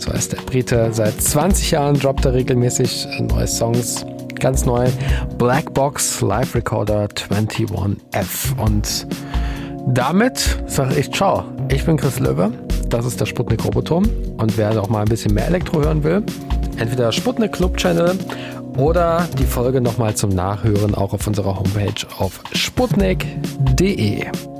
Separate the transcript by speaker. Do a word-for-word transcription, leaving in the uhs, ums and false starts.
Speaker 1: so heißt der Brite. Seit zwanzig Jahren droppt er regelmäßig neue Songs. Ganz neu, Blackbox Live Recorder einundzwanzig F. Und damit sage ich ciao. Ich bin Chris Löwe, das ist der Sputnik Roboturm. Und wer auch mal ein bisschen mehr Elektro hören will, entweder Sputnik Club Channel oder die Folge nochmal zum Nachhören auch auf unserer Homepage auf sputnik punkt de.